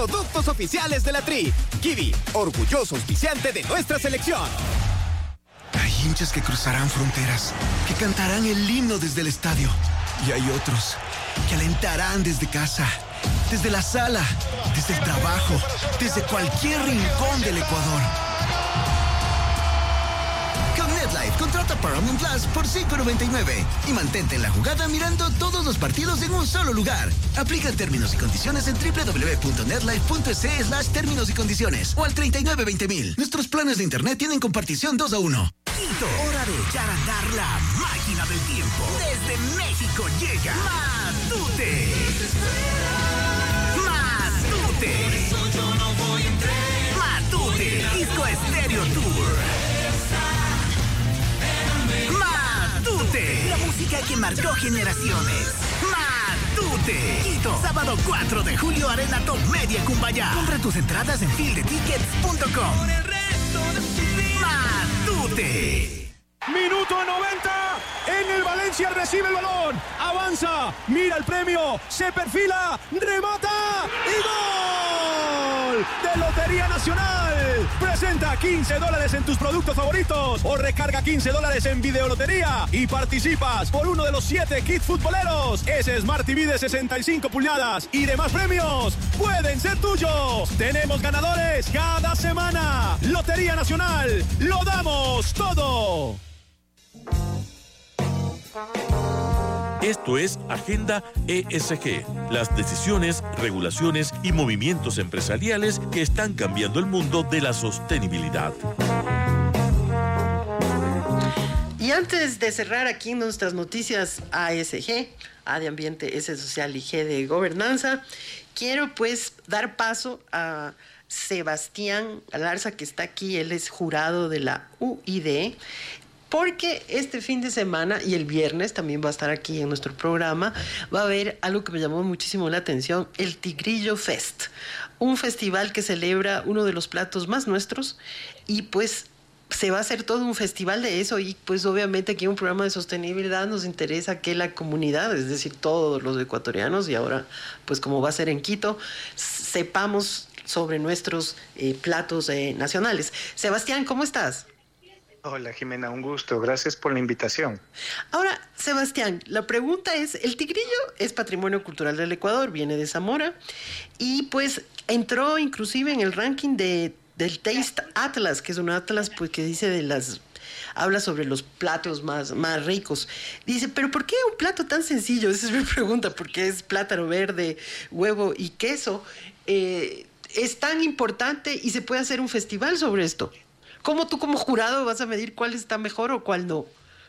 productos oficiales de la Tri. Kiwi, orgulloso auspiciante de nuestra selección. Hay hinchas que cruzarán fronteras, que cantarán el himno desde el estadio. Y hay otros que alentarán desde casa, desde la sala, desde el trabajo, desde cualquier rincón del Ecuador. Con NetLife, contrata Paramount Plus por $5.99 y mantente en la jugada mirando todos los partidos en un solo lugar. Aplica términos y condiciones en www.netlife.es/términos y condiciones o al 3920.000. Nuestros planes de internet tienen compartición 2-1. Quito, hora de echar a andar la máquina del tiempo. Desde México llega Matute. Matute. Por eso yo no voy en tren. Matute, Disco Estéreo Tour. Matute, la música que marcó generaciones. Matute, Quito, sábado 4 de julio, Arena Top Media Cumbayá. Compra tus entradas en fieldetickets.com. Por el resto de tu vida. Matute. Minuto 90. En el Valencia recibe el balón. Avanza. Mira el premio. Se perfila. Remata. Y ¡gol! De Lotería Nacional. Presenta $15 en tus productos favoritos. O recarga $15 en Videolotería. Y participas por uno de los 7 kits futboleros. Ese Smart TV de 65 pulgadas. Y demás premios pueden ser tuyos. Tenemos ganadores cada semana. Lotería Nacional. Lo damos todo. Esto es Agenda ESG, las decisiones, regulaciones y movimientos empresariales que están cambiando el mundo de la sostenibilidad. Y antes de cerrar aquí nuestras noticias ASG, A de Ambiente, S Social y G de Gobernanza, quiero pues dar paso a Sebastián Galarza, que está aquí. Él es jurado de la UID, porque este fin de semana y el viernes también va a estar aquí en nuestro programa, va a haber algo que me llamó muchísimo la atención, el Tigrillo Fest, un festival que celebra uno de los platos más nuestros y pues se va a hacer todo un festival de eso. Y pues obviamente aquí en un programa de sostenibilidad nos interesa que la comunidad, es decir, todos los ecuatorianos, y ahora pues como va a ser en Quito, sepamos sobre nuestros platos nacionales. Sebastián, ¿cómo estás? Hola Jimena, un gusto, gracias por la invitación. Ahora, Sebastián, la pregunta es, el tigrillo es patrimonio cultural del Ecuador, viene de Zamora y pues entró inclusive en el ranking del Taste Atlas, que es un atlas pues que dice habla sobre los platos más ricos. Dice, pero ¿por qué un plato tan sencillo? Esa es mi pregunta, porque es plátano verde, huevo y queso. Es tan importante y se puede hacer un festival sobre esto. ¿Cómo tú como jurado vas a medir cuál está mejor o cuál no?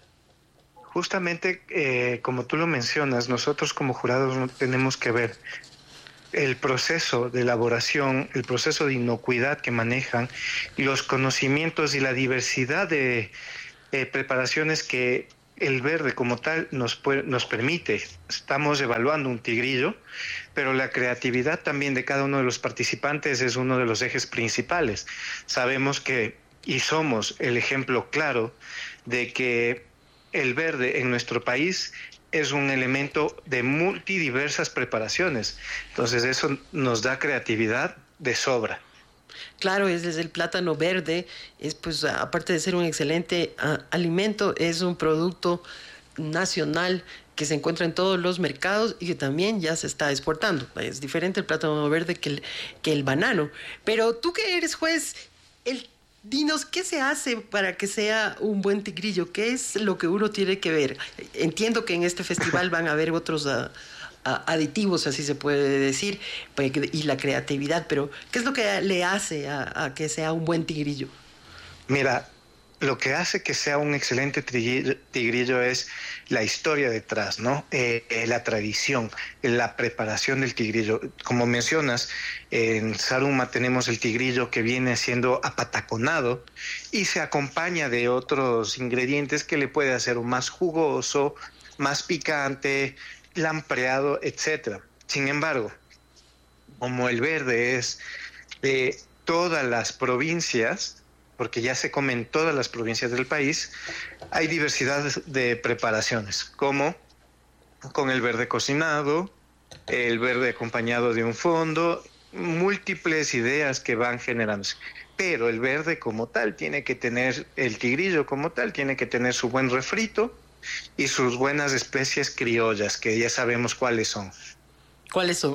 Justamente, como tú lo mencionas, nosotros como jurados tenemos que ver el proceso de elaboración, el proceso de inocuidad que manejan, y los conocimientos y la diversidad de preparaciones que el verde como tal nos permite. Estamos evaluando un tigrillo, pero la creatividad también de cada uno de los participantes es uno de los ejes principales. Sabemos que y somos el ejemplo claro de que el verde en nuestro país es un elemento de multidiversas preparaciones. Entonces eso nos da creatividad de sobra. Claro, es desde el plátano verde, es pues aparte de ser un excelente alimento, es un producto nacional que se encuentra en todos los mercados y que también ya se está exportando. Es diferente el plátano verde que el banano. Pero tú que eres juez, dinos, ¿qué se hace para que sea un buen tigrillo? ¿Qué es lo que uno tiene que ver? Entiendo que en este festival van a haber otros aditivos, así se puede decir, y la creatividad, pero ¿qué es lo que le hace a que sea un buen tigrillo? Mira, lo que hace que sea un excelente tigrillo es la historia detrás, ¿no? La tradición, la preparación del tigrillo. Como mencionas, en Zaruma tenemos el tigrillo que viene siendo apataconado y se acompaña de otros ingredientes que le puede hacer un más jugoso, más picante, lampreado, etc. Sin embargo, como el verde es de todas las provincias, porque ya se come en todas las provincias del país, hay diversidad de preparaciones, como con el verde cocinado, el verde acompañado de un fondo múltiples ideas que van generándose. Pero el verde como tal tiene que tener, el tigrillo como tal, tiene que tener su buen refrito y sus buenas especies criollas, que ya sabemos cuáles son. ¿Cuáles son?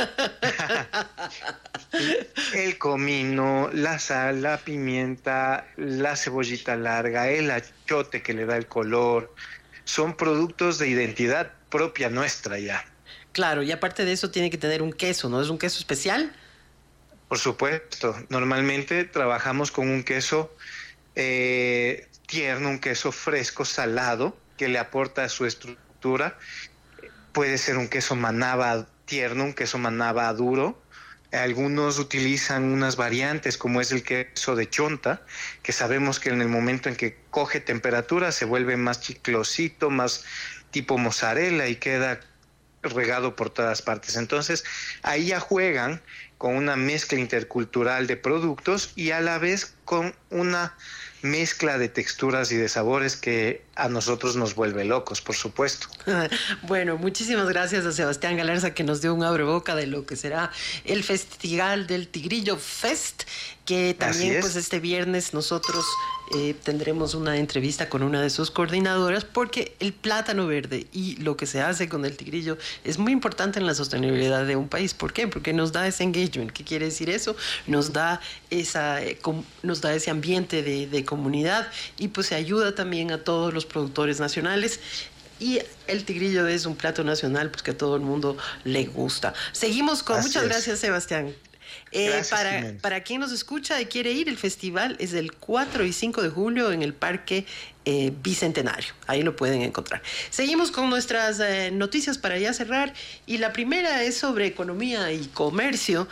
El comino, la sal, la pimienta, la cebollita larga, el achiote que le da el color, son productos de identidad propia nuestra ya. Claro, y aparte de eso tiene que tener un queso, ¿no? ¿Es un queso especial? Por supuesto, normalmente trabajamos con un queso tierno, un queso fresco, salado, que le aporta su estructura. Puede ser un queso manaba tierno, un queso manaba duro. Algunos utilizan unas variantes como es el queso de chonta, que sabemos que en el momento en que coge temperatura se vuelve más chiclosito, más tipo mozzarella y queda regado por todas partes. Entonces ahí ya juegan con una mezcla intercultural de productos y a la vez con una mezcla de texturas y de sabores que a nosotros nos vuelve locos, por supuesto. Bueno, muchísimas gracias a Sebastián Galarza, que nos dio un abreboca de lo que será el Festival del Tigrillo Fest, que también pues este viernes nosotros tendremos una entrevista con una de sus coordinadoras, porque el plátano verde y lo que se hace con el tigrillo es muy importante en la sostenibilidad de un país. ¿Por qué? Porque nos da ese engagement. ¿Qué quiere decir eso? Nos da ese ambiente de comunidad y pues se ayuda también a todos los productores nacionales. Y el tigrillo es un plato nacional pues que a todo el mundo le gusta. Seguimos con... Muchas gracias, Sebastián. Para quien nos escucha y quiere ir, el festival es del 4 y 5 de julio en el Parque Bicentenario. Ahí lo pueden encontrar. Seguimos con nuestras noticias para ya cerrar, y la primera es sobre economía y comercio.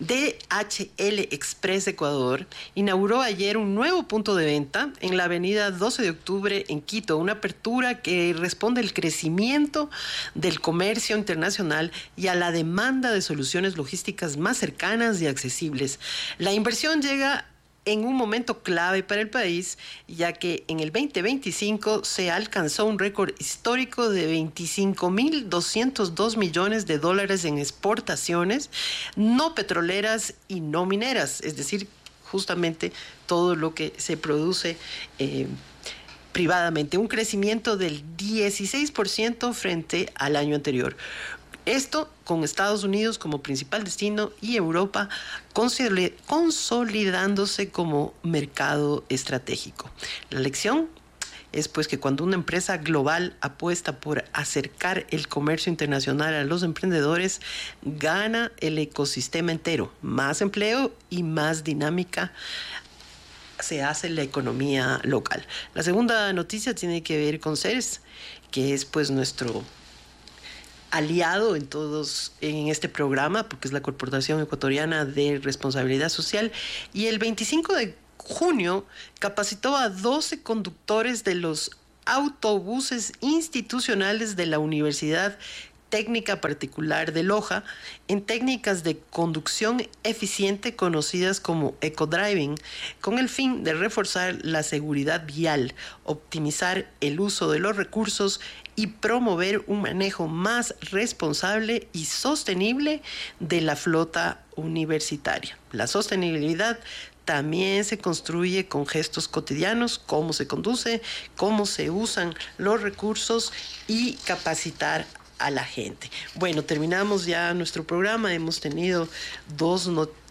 DHL Express Ecuador inauguró ayer un nuevo punto de venta en la avenida 12 de octubre en Quito, una apertura que responde al crecimiento del comercio internacional y a la demanda de soluciones logísticas más cercanas y accesibles. La inversión llega en un momento clave para el país, ya que en el 2025 se alcanzó un récord histórico de $25.202 millones en exportaciones no petroleras y no mineras, es decir, justamente todo lo que se produce privadamente, un crecimiento del 16% frente al año anterior. Esto con Estados Unidos como principal destino y Europa consolidándose como mercado estratégico. La lección es pues que cuando una empresa global apuesta por acercar el comercio internacional a los emprendedores, gana el ecosistema entero, más empleo y más dinámica se hace la economía local. La segunda noticia tiene que ver con CERES, que es pues nuestro aliado en este programa, porque es la Corporación Ecuatoriana de Responsabilidad Social, y el 25 de junio capacitó a 12 conductores de los autobuses institucionales de la Universidad Técnica Particular de Loja en técnicas de conducción eficiente conocidas como ecodriving, con el fin de reforzar la seguridad vial, optimizar el uso de los recursos y promover un manejo más responsable y sostenible de la flota universitaria. La sostenibilidad también se construye con gestos cotidianos, cómo se conduce, cómo se usan los recursos y capacitar a la gente. Bueno, terminamos ya nuestro programa. Hemos tenido dos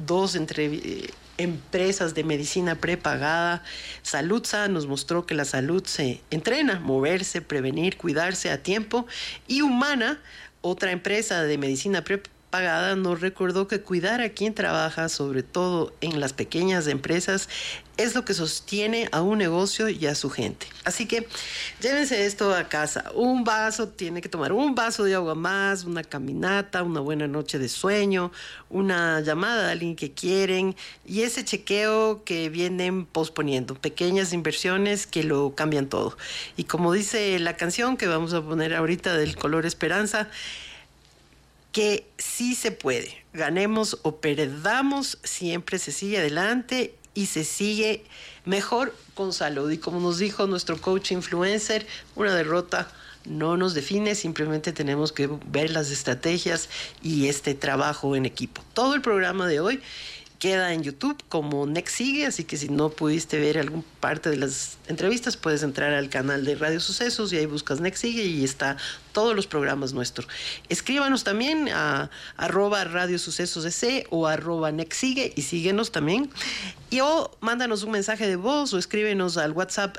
empresas de medicina prepagada. Saludsa nos mostró que la salud se entrena, moverse, prevenir, cuidarse a tiempo. Y Humana, otra empresa de medicina prepagada, nos recordó que cuidar a quien trabaja, sobre todo en las pequeñas empresas, es lo que sostiene a un negocio y a su gente. Así que llévense esto a casa. Tiene que tomar un vaso de agua más, una caminata, una buena noche de sueño, una llamada a alguien que quieren y ese chequeo que vienen posponiendo. Pequeñas inversiones que lo cambian todo. Y como dice la canción que vamos a poner ahorita del color Esperanza, que sí se puede. Ganemos o perdamos, siempre se sigue adelante y se sigue mejor con salud. Y como nos dijo nuestro coach influencer, una derrota no nos define, simplemente tenemos que ver las estrategias y este trabajo en equipo. Todo el programa de hoy queda en YouTube como Next Sigue, así que si no pudiste ver alguna parte de las entrevistas, puedes entrar al canal de Radio Sucesos y ahí buscas Next Sigue y está todos los programas nuestros. Escríbanos también a @radiosucesosec o @Next Sigue y síguenos también. O mándanos un mensaje de voz o escríbenos al WhatsApp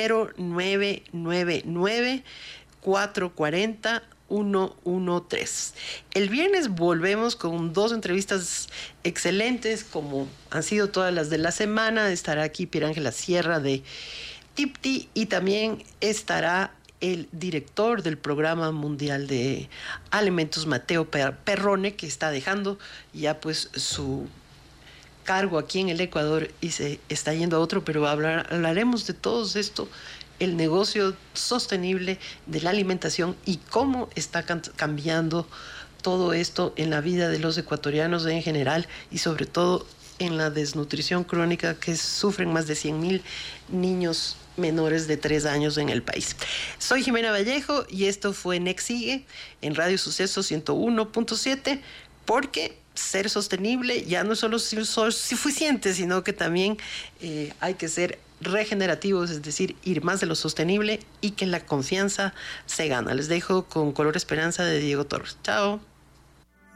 0999 440 113. El viernes volvemos con 2 entrevistas excelentes, como han sido todas las de la semana. Estará aquí Pierángela Sierra de TIPTI y también estará el director del Programa Mundial de Alimentos, Mateo Perrone, que está dejando ya pues su cargo aquí en el Ecuador y se está yendo a otro, pero hablaremos de todo esto, el negocio sostenible de la alimentación y cómo está cambiando todo esto en la vida de los ecuatorianos en general y sobre todo en la desnutrición crónica que sufren más de 100,000 niños menores de 3 años en el país. Soy Jimena Vallejo y esto fue Next Sigue en Radio Suceso 101.7, porque ser sostenible ya no es solo suficiente, sino que también hay que ser regenerativos, es decir, ir más de lo sostenible y que la confianza se gana. Les dejo con Color Esperanza de Diego Torres. Chao.